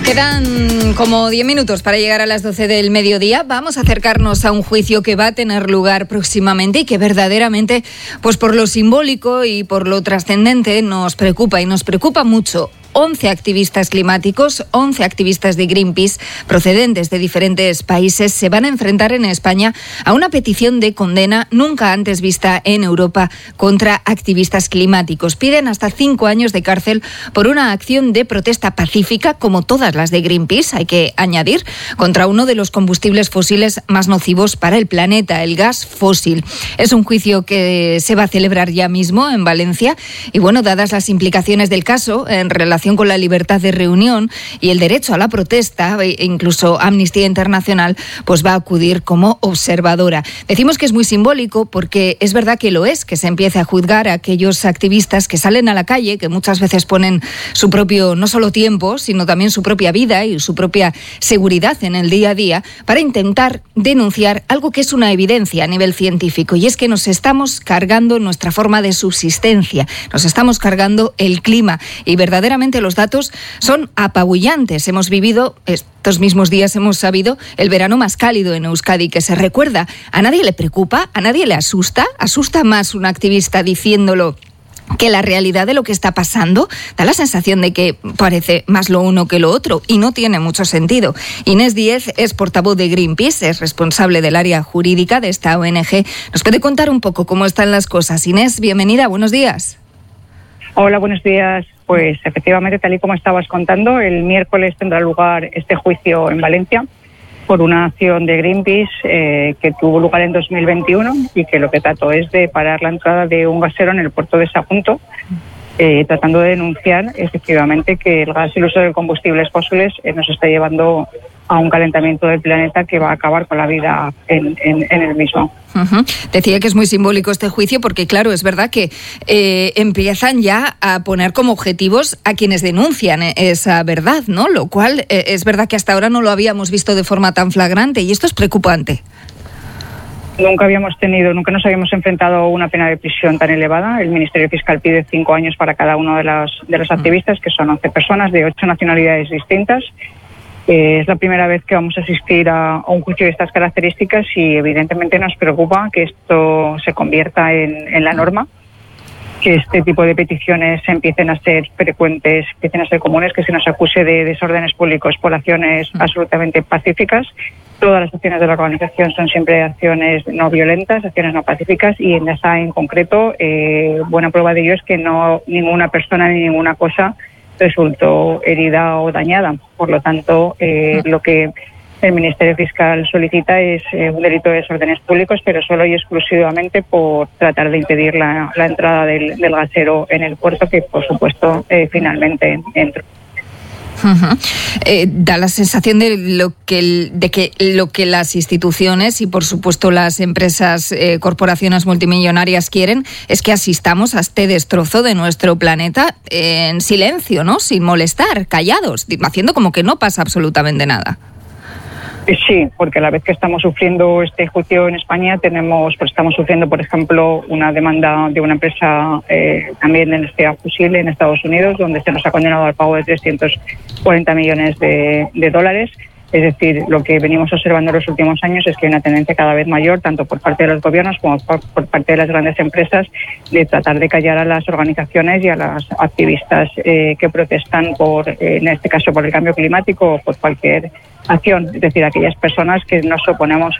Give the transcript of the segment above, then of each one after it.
Quedan como 10 minutos para llegar a las 12 del mediodía. Vamos a acercarnos a un juicio que va a tener lugar próximamente y que verdaderamente, pues por lo simbólico y por lo trascendente, nos preocupa y nos preocupa mucho. 11 activistas climáticos, 11 activistas de Greenpeace procedentes de diferentes países se van a enfrentar en España a una petición de condena nunca antes vista en Europa contra activistas climáticos. Piden hasta 5 años de cárcel por una acción de protesta pacífica, como todas las de Greenpeace, hay que añadir, contra uno de los combustibles fósiles más nocivos para el planeta, el gas fósil. Es un juicio que se va a celebrar ya mismo en Valencia y, bueno, dadas las implicaciones del caso en relación con la libertad de reunión y el derecho a la protesta, e incluso Amnistía Internacional pues va a acudir como observadora. Decimos que es muy simbólico porque es verdad que lo es, que se empiece a juzgar a aquellos activistas que salen a la calle, que muchas veces ponen su propio, no solo tiempo, sino también su propia vida y su propia seguridad en el día a día, para intentar denunciar algo que es una evidencia a nivel científico, y es que nos estamos cargando nuestra forma de subsistencia, nos estamos cargando el clima, y verdaderamente los datos son apabullantes. Hemos vivido, estos mismos días hemos sabido, el verano más cálido en Euskadi que se recuerda. ¿A nadie le preocupa? ¿A nadie le asusta? ¿Asusta más un activista diciéndolo que la realidad de lo que está pasando? Da la sensación de que parece más lo uno que lo otro y no tiene mucho sentido. Inés Díez es portavoz de Greenpeace, es responsable del área jurídica de esta ONG. ¿Nos puede contar un poco cómo están las cosas? Inés, bienvenida, buenos días. Hola, buenos días. Pues efectivamente, tal y como estabas contando, el miércoles tendrá lugar este juicio en Valencia por una acción de Greenpeace que tuvo lugar en 2021 y que lo que trató es de parar la entrada de un gasero en el puerto de Sagunto, tratando de denunciar efectivamente que el gas y el uso de combustibles fósiles nos está llevando a un calentamiento del planeta que va a acabar con la vida en el mismo. Uh-huh. Decía que es muy simbólico este juicio porque, claro, es verdad que empiezan ya a poner como objetivos a quienes denuncian esa verdad, ¿no? Lo cual es verdad que hasta ahora no lo habíamos visto de forma tan flagrante y esto es preocupante. Nunca nos habíamos enfrentado a una pena de prisión tan elevada. El Ministerio Fiscal pide 5 años para cada uno de los activistas, que son 11 personas de 8 nacionalidades distintas. Es la primera vez que vamos a asistir a un juicio de estas características y evidentemente nos preocupa que esto se convierta en la norma, que este tipo de peticiones empiecen a ser frecuentes, empiecen a ser comunes, que se nos acuse de desórdenes públicos por acciones absolutamente pacíficas. Todas las acciones de la organización son siempre acciones no violentas, acciones no pacíficas, y en esa en concreto, buena prueba de ello es que no ninguna persona ni ninguna cosa resultó herida o dañada. Por lo tanto, lo que el Ministerio Fiscal solicita es un delito de desórdenes públicos, pero solo y exclusivamente por tratar de impedir la entrada del gasero en el puerto, que por supuesto finalmente entró. Uh-huh. Da la sensación de que lo que las instituciones y por supuesto las empresas, corporaciones multimillonarias quieren es que asistamos a este destrozo de nuestro planeta en silencio, ¿no? Sin molestar, callados, haciendo como que no pasa absolutamente nada. Sí, porque a la vez que estamos sufriendo este juicio en España, estamos sufriendo, por ejemplo, una demanda de una empresa también de energía fósil en Estados Unidos, donde se nos ha condenado al pago de 340 millones de dólares. Es decir, lo que venimos observando en los últimos años es que hay una tendencia cada vez mayor, tanto por parte de los gobiernos como por parte de las grandes empresas, de tratar de callar a las organizaciones y a las activistas que protestan en este caso, por el cambio climático o por cualquier acción. Es decir, aquellas personas que nos oponemos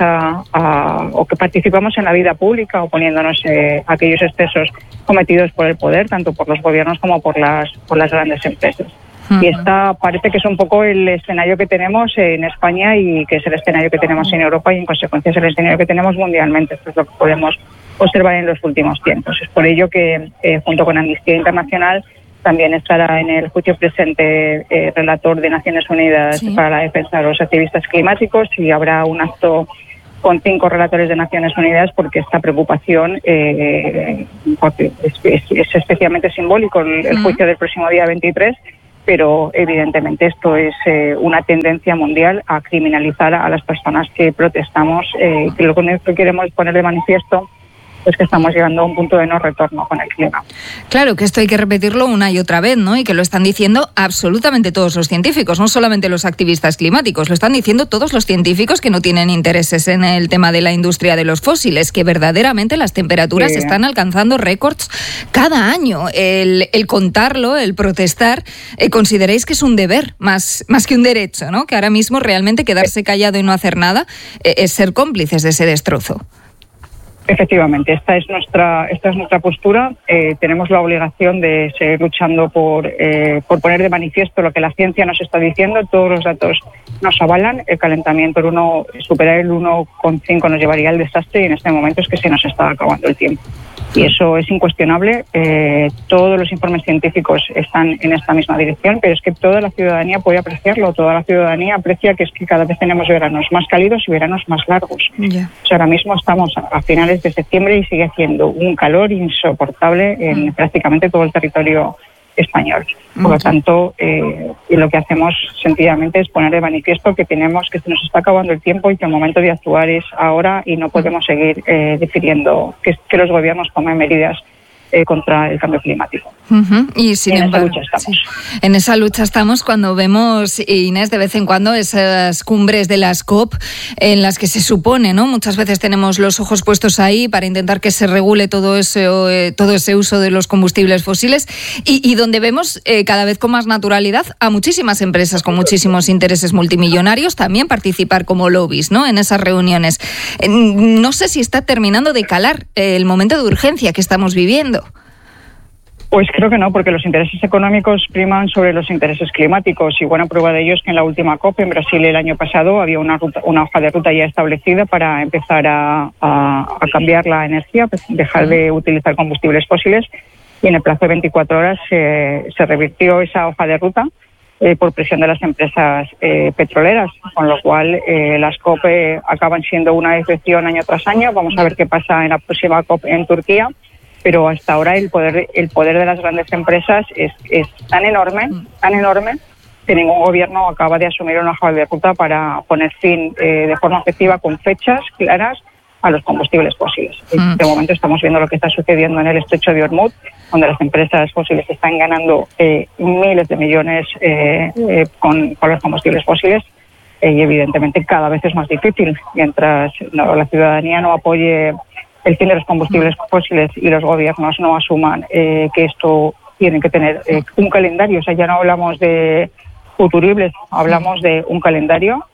o que participamos en la vida pública oponiéndonos a aquellos excesos cometidos por el poder, tanto por los gobiernos como por las grandes empresas. Y esta parece que es un poco el escenario que tenemos en España y que es el escenario que tenemos en Europa y en consecuencia es el escenario que tenemos mundialmente. Esto es lo que podemos observar en los últimos tiempos. Es por ello que junto con Amnistía Internacional también estará en el juicio presente relator de Naciones Unidas para la defensa de los activistas climáticos, y habrá un acto con 5 relatores de Naciones Unidas porque esta preocupación porque es especialmente simbólico el juicio del próximo día 23, pero evidentemente esto es una tendencia mundial a criminalizar a las personas que protestamos. Que lo que queremos poner de manifiesto es que estamos llegando a un punto de no retorno con el clima. Claro, que esto hay que repetirlo una y otra vez, ¿no? Y que lo están diciendo absolutamente todos los científicos, no solamente los activistas climáticos, lo están diciendo todos los científicos que no tienen intereses en el tema de la industria de los fósiles, que verdaderamente las temperaturas están alcanzando récords cada año. El contarlo, el protestar, consideréis que es un deber más que un derecho, ¿no? Que ahora mismo realmente quedarse callado y no hacer nada es ser cómplices de ese destrozo. Efectivamente, esta es nuestra postura. Tenemos la obligación de seguir luchando por poner de manifiesto lo que la ciencia nos está diciendo. Todos los datos nos avalan. El calentamiento, superar el 1,5 nos llevaría al desastre, y en este momento es que se nos está acabando el tiempo. Y eso es incuestionable. Todos los informes científicos están en esta misma dirección, pero es que toda la ciudadanía puede apreciarlo. Toda la ciudadanía aprecia que es que cada vez tenemos veranos más cálidos y veranos más largos. Yeah. O sea, ahora mismo estamos a finales de septiembre y sigue haciendo un calor insoportable en prácticamente todo el territorio español. Por lo tanto, lo que hacemos sencillamente es poner de manifiesto que se nos está acabando el tiempo y que el momento de actuar es ahora, y no podemos seguir difiriendo que los gobiernos tomen medidas contra el cambio climático. Y sin embargo, en esa lucha estamos cuando vemos, Inés, de vez en cuando esas cumbres de las COP en las que se supone, ¿no? Muchas veces tenemos los ojos puestos ahí para intentar que se regule todo ese uso de los combustibles fósiles y donde vemos cada vez con más naturalidad a muchísimas empresas con muchísimos intereses multimillonarios también participar como lobbies, ¿no? En esas reuniones. No sé si está terminando de calar el momento de urgencia que estamos viviendo. Pues creo que no, porque los intereses económicos priman sobre los intereses climáticos, y buena prueba de ello es que en la última COP en Brasil el año pasado había una hoja de ruta ya establecida para empezar a cambiar la energía, pues dejar de utilizar combustibles fósiles, y en el plazo de 24 horas se revirtió esa hoja de ruta por presión de las empresas petroleras, con lo cual las COP acaban siendo una excepción año tras año. Vamos a ver qué pasa en la próxima COP en Turquía. Pero hasta ahora el poder de las grandes empresas es tan enorme, que ningún gobierno acaba de asumir una hoja de ruta para poner fin de forma efectiva, con fechas claras, a los combustibles fósiles. En este momento estamos viendo lo que está sucediendo en el estrecho de Hormuz, donde las empresas fósiles están ganando miles de millones con los combustibles fósiles, y evidentemente cada vez es más difícil. Mientras la ciudadanía no apoye el fin de los combustibles fósiles y los gobiernos no asuman que esto tiene que tener un calendario. O sea, ya no hablamos de futuribles, hablamos de un calendario.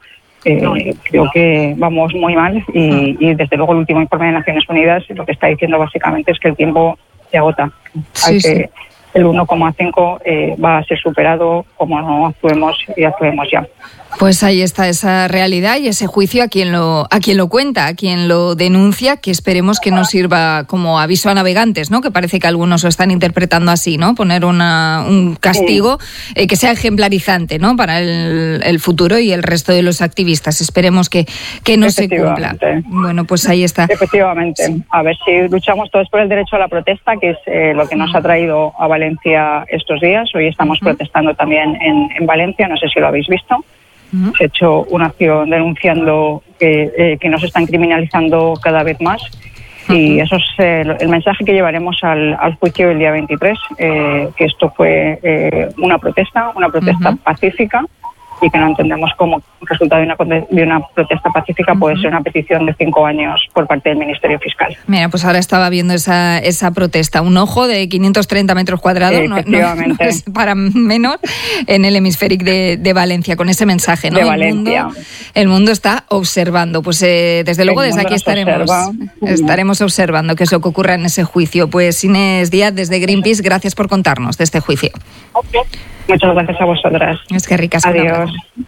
Creo que vamos muy mal y desde luego el último informe de Naciones Unidas lo que está diciendo básicamente es que el tiempo se agota. El 1,5 va a ser superado como no actuemos ya. Pues ahí está esa realidad y ese juicio a quien lo cuenta, a quien lo denuncia, que esperemos que nos sirva como aviso a navegantes, ¿no? Que parece que algunos lo están interpretando así, ¿no? Poner un castigo que sea ejemplarizante, ¿no? Para el futuro y el resto de los activistas. Esperemos que no se cumpla. Bueno, pues ahí está. Efectivamente. Sí. A ver si luchamos todos por el derecho a la protesta, que es lo que nos ha traído a Valencia estos días. Hoy estamos protestando también en Valencia, no sé si lo habéis visto. Se ha hecho una acción denunciando que nos están criminalizando cada vez más, y eso es el mensaje que llevaremos al juicio el día 23, que esto fue una protesta pacífica, y que no entendemos como resultado de una protesta pacífica puede ser una petición de 5 años por parte del Ministerio Fiscal. Mira, pues ahora estaba viendo esa protesta. Un ojo de 530 metros cuadrados, no es para menos, en el hemisférico de Valencia, con ese mensaje, ¿no? De Valencia. El mundo está observando. Pues desde luego desde aquí estaremos observando qué es lo que ocurra en ese juicio. Pues Inés Díaz, desde Greenpeace, gracias por contarnos de este juicio. Okay. Muchas gracias a vosotras. Es que ricas. Adiós.